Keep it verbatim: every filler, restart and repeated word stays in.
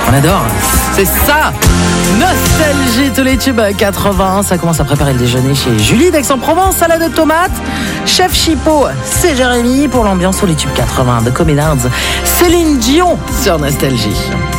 On adore. C'est ça. Nostalgie, tous les tubes quatre-vingts. Ça commence à préparer le déjeuner chez Julie d'Aix-en-Provence. Salade de tomates. Chef Chipot, c'est Jérémy pour l'ambiance sur les tubes quatre-vingts de Coménards. Céline Dion sur Nostalgie.